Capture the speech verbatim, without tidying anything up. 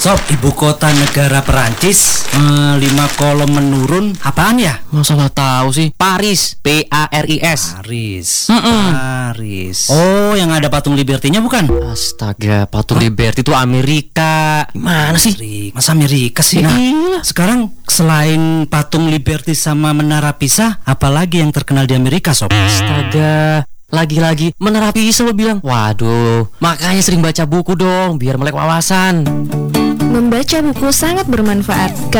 Sob, ibu kota negara Perancis, eh, lima kolom menurun, apaan ya? Masa nggak tahu sih? Paris, P A R I S. Paris, Mm-mm. Paris. Oh, yang ada patung Liberty-nya bukan? Astaga, patung Liberty itu Amerika. Gimana sih? Amerika. Masa Amerika sih? Nah, Iya. sekarang selain patung Liberty sama Menara Pisa, apalagi yang terkenal di Amerika, Sob? Astaga, lagi-lagi Menara Pisa lo bilang. Waduh, makanya sering baca buku dong, biar melek wawasan. Membaca buku sangat bermanfaat